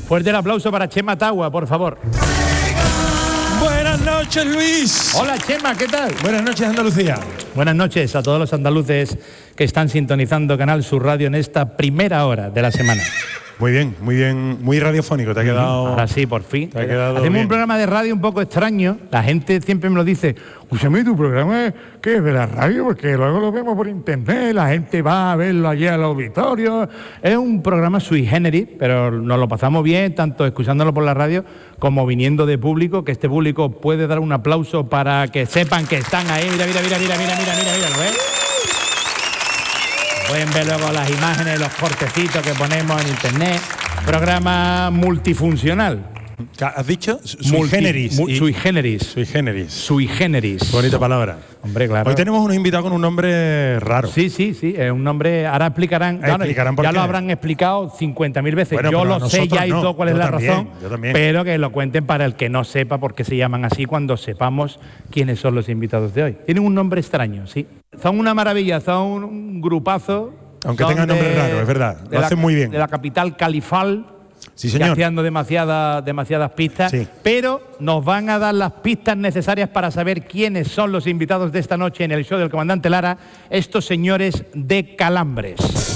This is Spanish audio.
Fuerte el aplauso para Chema Tagua, por favor. Buenas noches, Luis. Hola, Chema, ¿qué tal? Buenas noches, Andalucía. Buenas noches a todos los andaluces que están sintonizando Canal Sur Radio en esta primera hora de la semana. Muy bien, muy radiofónico, te ha quedado... Ahora sí, por fin. Te ha quedado Hacemos bien. un programa de radio un poco extraño. La gente siempre me lo dice. Escúchame, tu programa ¿qué es de la radio? Porque luego lo vemos por internet, la gente va a verlo allí al auditorio. Es un programa sui generis, pero nos lo pasamos bien, tanto escuchándolo por la radio como viniendo de público, que este público puede dar un aplauso para que sepan que están ahí. Mira, ¿lo ves? Pueden ver luego las imágenes, los cortecitos que ponemos en internet. Programa multifuncional. ¿Has dicho? Sui generis. Sui generis. Sui generis. Sui generis. Bonita palabra. Hombre, claro. Hoy tenemos unos invitados con un nombre raro. Sí, es un nombre. Ahora explicarán. Explicarán por ya qué. lo habrán explicado 50.000 veces. Bueno, yo pero lo sé ya y no. todo cuál es la razón. Yo también. Pero que lo cuenten para el que no sepa por qué se llaman así cuando sepamos quiénes son los invitados de hoy. Tienen un nombre extraño, sí. Son una maravilla, son un grupazo. Aunque tengan nombre raro, es verdad. Lo hacen muy bien. De la capital califal. Sí, señor. Haciendo demasiadas pistas, sí. Pero nos van a dar las pistas necesarias para saber quiénes son los invitados de esta noche en el show del comandante Lara, estos señores de Calambres.